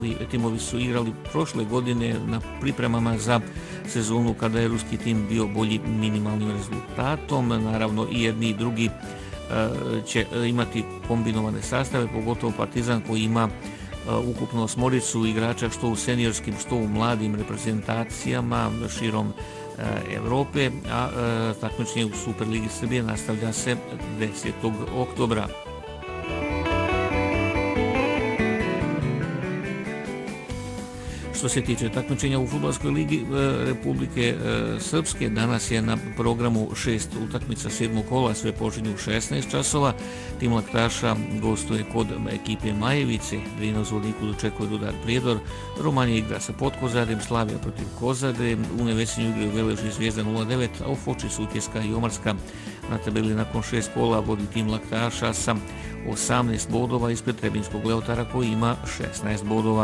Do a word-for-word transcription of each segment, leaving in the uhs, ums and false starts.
Timovi su igrali prošle godine na pripremama za sezonu kada je ruski tim bio bolji minimalnim rezultatom. Naravno i jedni i drugi će imati kombinovane sastave, pogotovo Partizan koji ima ukupno osmoricu igrača što u seniorskim, što u mladim reprezentacijama širom Evrope, a takmičenje u Superligi Srbije nastavlja se desetog oktobra. Što se tiče takmičenja u Fudbalskoj ligi Republike Srpske, danas je na programu šest utakmica sedmog kola, sve počinju u šesnaest časova. Tim Laktaša gostuje kod ekipe Majevice, Drina u Zvorniku dočekuje Rudar Prijedor, Romanija igra sa Potkozadem, Slavija protiv Kozade, u Nevesinju igraju Velež i Zvijezda nula devet, a u Foči Sutjeska i Omarska. Na tabeli nakon šest kola vodi Tim Laktaša sa osamnaest bodova ispred Trebinskog Leotara koji ima šesnaest bodova.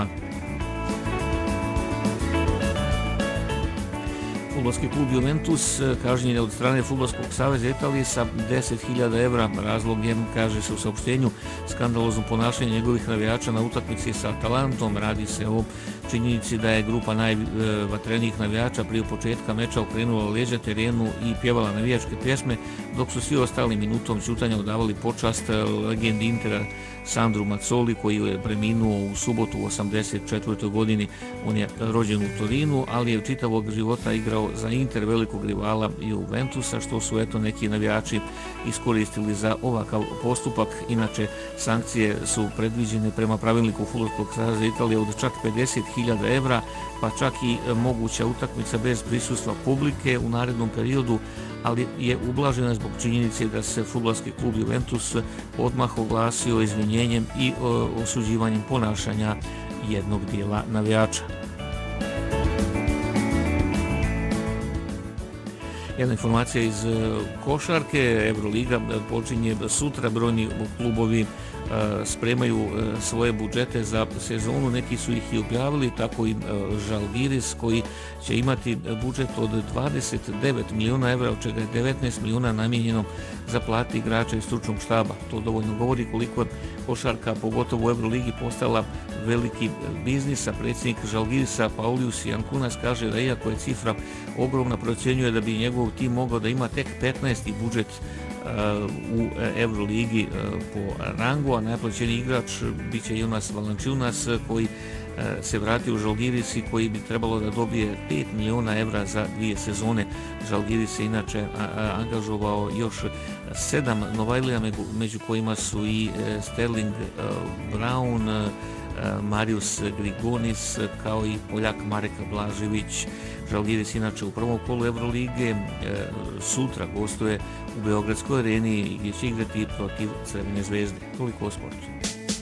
Fudbalski klub Juventus kažnjen je od strane Fudbalskog saveza Italije sa deset hiljada evra. Razlog je, kaže se u saopštenju, skandalozno ponašanje njegovih navijača na utakmici sa Atalantom. Radi se o činjenici da je grupa najvatrenijih navijača prije početka meča okrenula leđa terenu i pjevala navijačke pjesme, dok su svi ostali minutom ćutanja odavali počast legendi Intera Sandru Mazzoli koji je preminuo u subotu u osamdeset četvrtoj godini. On je rođen u Torinu, ali je čitavog života igrao za Inter, velikog rivala Juventusa, što su eto neki navijači iskoristili za ovakav postupak. Inače, sankcije su predviđene prema pravilniku Fudbalskog saveza Italije od čak pedeset hiljada evra, pa čak i moguća utakmica bez prisustva publike u narednom periodu, ali je ublažena zbog činjenice da se fudbalski klub Juventus odmah oglasio izvinjenjem i osuđivanjem ponašanja jednog dijela navijača. Jedna informacija iz košarke, Euroliga počinje sutra, brojni klubovi spremaju svoje budžete za sezonu, neki su ih i objavili, tako i Žalgiris koji će imati budžet od dvadeset devet miliona evra, od čega je devetnaest miliona namijenjeno za plate igrača i stručnog štaba. To dovoljno govori koliko je košarka, pogotovo u Euroligi, postala veliki biznis. A predsjednik Žalgirisa Paulius Jankunas kaže da iako je cifra ogromna, procjenjuje da bi njegov tim mogao da ima tek petnaesti budžet u Euroligi po rangu, a najplaćeniji igrač bit će Jonas Valanciunas koji se vratio u Žalgiris i koji bi trebalo da dobije pet miliona evra za dvije sezone. Žalgiris je inače angažovao još sedam Novajlija, među kojima su i Sterling Brown, Marius Grigonis, kao i Poljak Marek Blažević. Žalgiris inače u prvom kolu Evrolige sutra gostuje u Beogradskoj areni gdje će igrati protiv Crvene zvezde. Toliko o sportu.